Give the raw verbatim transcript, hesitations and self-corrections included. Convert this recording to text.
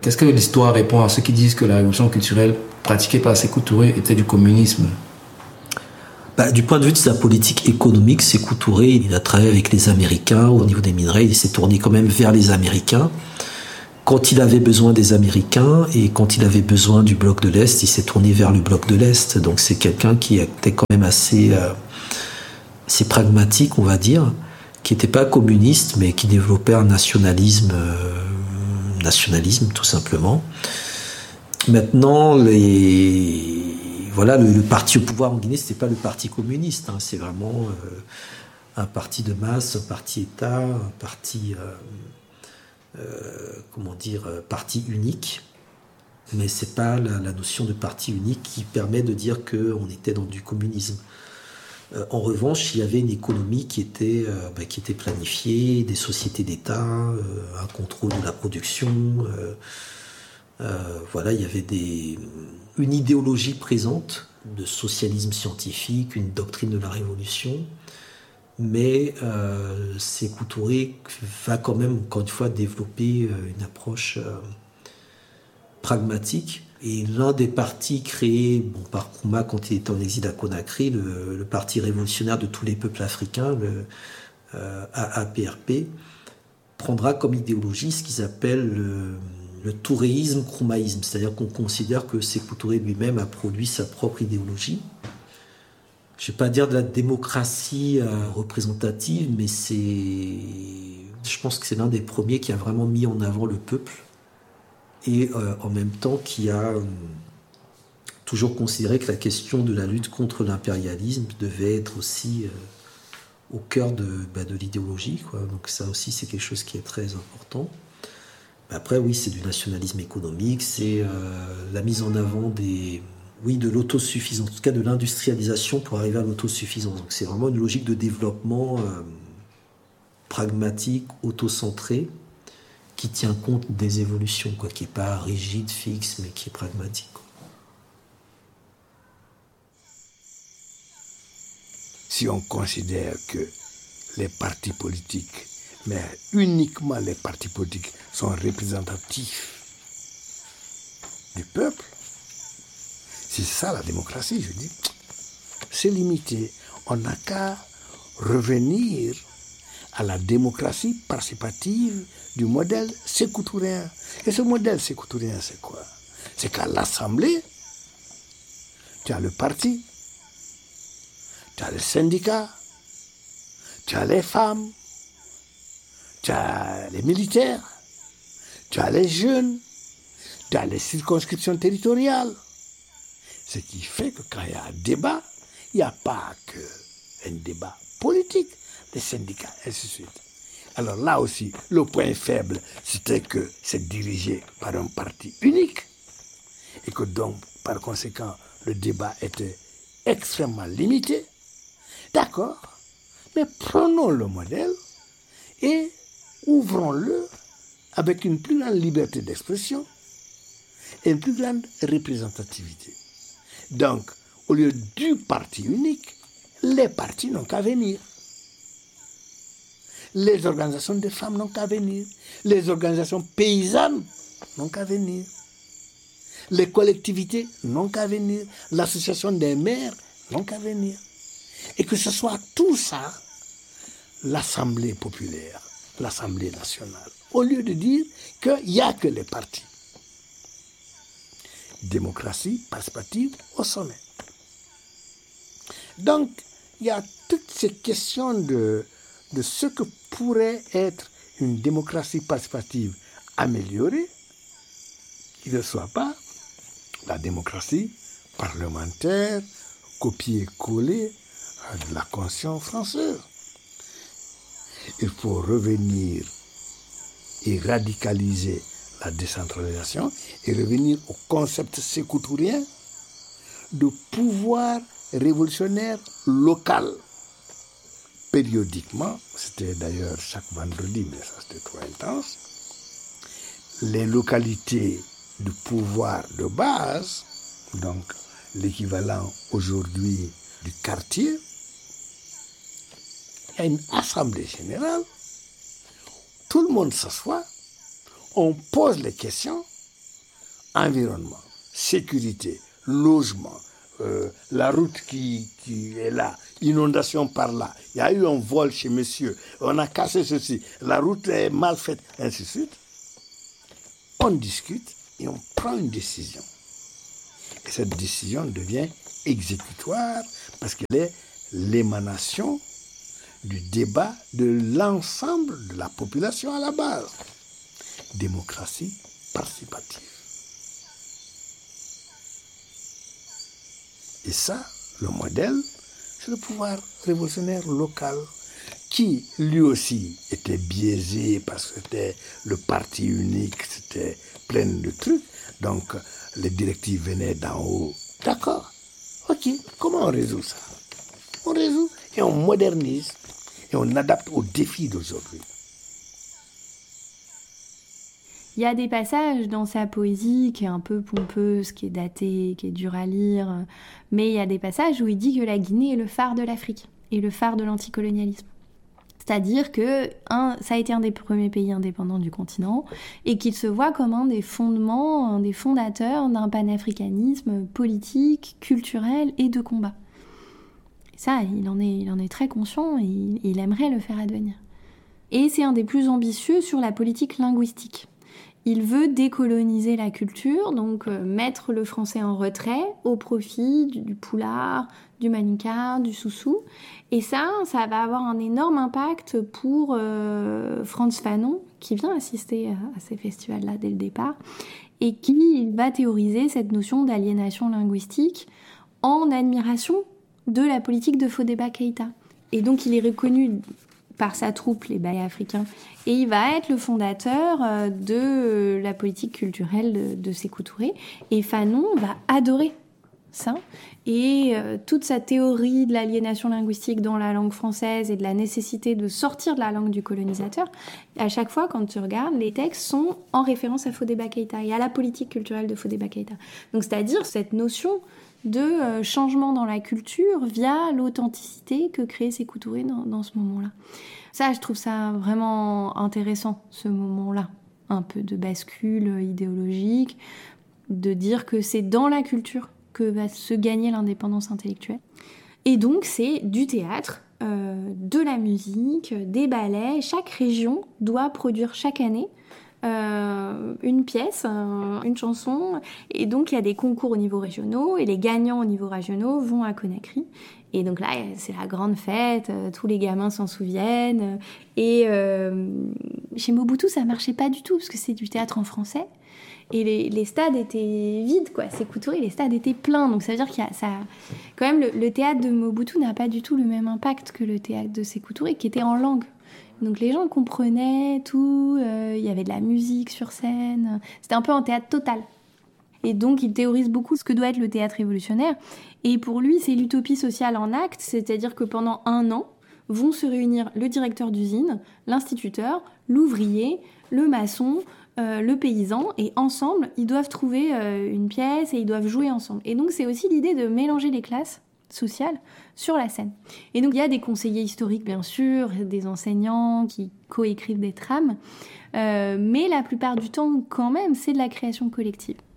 Qu'est-ce que l'histoire répond à ceux qui disent que la révolution culturelle pratiquée par Sékou Touré était du communisme? Bah, du point de vue de sa politique économique, Sékou Touré, il a travaillé avec les Américains au niveau des minerais, il s'est tourné quand même vers les Américains. Quand il avait besoin des Américains et quand il avait besoin du bloc de l'Est, il s'est tourné vers le bloc de l'Est. Donc c'est quelqu'un qui était quand même assez, euh, assez pragmatique, on va dire, qui n'était pas communiste, mais qui développait un nationalisme, euh, nationalisme tout simplement. Maintenant, les, voilà, le, le parti au pouvoir en Guinée, ce n'est pas le parti communiste, hein, c'est vraiment euh, un parti de masse, un parti État, un parti... Euh, Euh, comment dire, euh, parti unique, mais c'est pas la, la notion de parti unique qui permet de dire qu'on était dans du communisme. Euh, en revanche, il y avait une économie qui était, euh, bah, qui était planifiée, des sociétés d'État, euh, un contrôle de la production, euh, euh, voilà, il y avait des, une idéologie présente de socialisme scientifique, une doctrine de la révolution. Mais euh, Sékou Touré va quand même, encore une fois, développer euh, une approche euh, pragmatique. Et l'un des partis créés bon, par Nkrumah quand il était en exil à Conakry, le, le parti révolutionnaire de tous les peuples africains, le euh, A A P R P, prendra comme idéologie ce qu'ils appellent le, le touréisme, nkrumahisme. C'est-à-dire qu'on considère que Sékou Touré lui-même a produit sa propre idéologie. Je ne vais pas dire de la démocratie euh, représentative, mais c'est, je pense que c'est l'un des premiers qui a vraiment mis en avant le peuple et euh, en même temps qui a euh, toujours considéré que la question de la lutte contre l'impérialisme devait être aussi euh, au cœur de, bah, de l'idéologie, quoi. Donc ça aussi, c'est quelque chose qui est très important. Après, oui, c'est du nationalisme économique, c'est euh, la mise en avant des... Oui, de l'autosuffisance, en tout cas de l'industrialisation pour arriver à l'autosuffisance. Donc c'est vraiment une logique de développement euh, pragmatique, autocentré, qui tient compte des évolutions, quoi, qui n'est pas rigide, fixe, mais qui est pragmatique, quoi. Si on considère que les partis politiques, mais uniquement les partis politiques, sont représentatifs du peuple, c'est ça la démocratie, je dis. C'est limité. On n'a qu'à revenir à la démocratie participative du modèle sékoutourien. Et ce modèle sékoutourien, c'est quoi? C'est qu'à l'Assemblée, tu as le parti, tu as le syndicat, tu as les femmes, tu as les militaires, tu as les jeunes, tu as les circonscriptions territoriales. Ce qui fait que quand il y a un débat, il n'y a pas qu'un débat politique, les syndicats, et ainsi de suite. Alors là aussi, le point faible, c'était que c'est dirigé par un parti unique et que donc, par conséquent, le débat était extrêmement limité. D'accord, mais prenons le modèle et ouvrons-le avec une plus grande liberté d'expression et une plus grande représentativité. Donc, au lieu du parti unique, les partis n'ont qu'à venir. Les organisations des femmes n'ont qu'à venir. Les organisations paysannes n'ont qu'à venir. Les collectivités n'ont qu'à venir. L'association des maires n'ont qu'à venir. Et que ce soit tout ça, l'Assemblée populaire, l'Assemblée nationale, au lieu de dire qu'il n'y a que les partis. Démocratie participative au sommet. Donc, il y a toutes ces questions de, de ce que pourrait être une démocratie participative améliorée, qui ne soit pas la démocratie parlementaire, copier-coller de la Constitution française. Il faut revenir et radicaliser la décentralisation et revenir au concept sékoutourien de pouvoir révolutionnaire local. Périodiquement, c'était d'ailleurs chaque vendredi, mais ça c'était trop intense, les localités de pouvoir de base, donc l'équivalent aujourd'hui du quartier, il y a une assemblée générale, tout le monde s'assoit, on pose les questions environnement, sécurité, logement, euh, la route qui, qui est là, inondation par là, il y a eu un vol chez monsieur, on a cassé ceci, la route est mal faite, ainsi de suite. On discute et on prend une décision. Et cette décision devient exécutoire parce qu'elle est l'émanation du débat de l'ensemble de la population à la base. Démocratie participative. Et ça, le modèle, c'est le pouvoir révolutionnaire local qui, lui aussi, était biaisé parce que c'était le parti unique, c'était plein de trucs. Donc, les directives venaient d'en haut. D'accord, ok, comment on résout ça? On résout et on modernise et on adapte aux défis d'aujourd'hui. Il y a des passages dans sa poésie qui est un peu pompeuse, qui est datée, qui est dure à lire, mais il y a des passages où il dit que la Guinée est le phare de l'Afrique et le phare de l'anticolonialisme. C'est-à-dire que un, ça a été un des premiers pays indépendants du continent et qu'il se voit comme un des fondements, un des fondateurs d'un panafricanisme politique, culturel et de combat. Et ça, il en est, il en est très conscient et il, il aimerait le faire advenir. Et c'est un des plus ambitieux sur la politique linguistique. Il veut décoloniser la culture, donc euh, mettre le français en retrait au profit du, du poulard, du manika, du soussou. Et ça, ça va avoir un énorme impact pour euh, Frantz Fanon, qui vient assister à, à ces festivals-là dès le départ, et qui va théoriser cette notion d'aliénation linguistique en admiration de la politique de Fodéba Keïta. Et donc il est reconnu par sa troupe, les Baïs africains. Et il va être le fondateur de la politique culturelle de, de Sékou Touré. Et Fanon va adorer ça. Et euh, toute sa théorie de l'aliénation linguistique dans la langue française et de la nécessité de sortir de la langue du colonisateur, à chaque fois, quand tu regardes, les textes sont en référence à Fodéba Keïta et à la politique culturelle de Fodéba Keïta. Donc, c'est-à-dire cette notion de euh, changement dans la culture via l'authenticité que crée Sékou Touré dans, dans ce moment-là. Ça, je trouve ça vraiment intéressant, ce moment-là. Un peu de bascule idéologique, de dire que c'est dans la culture que va se gagner l'indépendance intellectuelle. Et donc, c'est du théâtre, euh, de la musique, des ballets. Chaque région doit produire chaque année Euh, une pièce, un, une chanson, et donc il y a des concours au niveau régionaux, et les gagnants au niveau régionaux vont à Conakry. Et donc là, c'est la grande fête, euh, tous les gamins s'en souviennent. Et euh, chez Mobutu, ça marchait pas du tout, parce que c'est du théâtre en français. Et les, les stades étaient vides, quoi. Sékou Touré, les stades étaient pleins. Donc ça veut dire qu'il y a ça. Quand même, le, le théâtre de Mobutu n'a pas du tout le même impact que le théâtre de Sékou Touré, qui était en langue. Donc les gens comprenaient tout, euh, il y avait de la musique sur scène, c'était un peu un théâtre total. Et donc il théorise beaucoup ce que doit être le théâtre révolutionnaire. Et pour lui, c'est l'utopie sociale en acte, c'est-à-dire que pendant un an, vont se réunir le directeur d'usine, l'instituteur, l'ouvrier, le maçon, euh, le paysan, et ensemble, ils doivent trouver euh, une pièce et ils doivent jouer ensemble. Et donc c'est aussi l'idée de mélanger les classes sociale sur la scène. Et donc il y a des conseillers historiques bien sûr, des enseignants qui coécrivent des trames, euh, mais la plupart du temps quand même c'est de la création collective.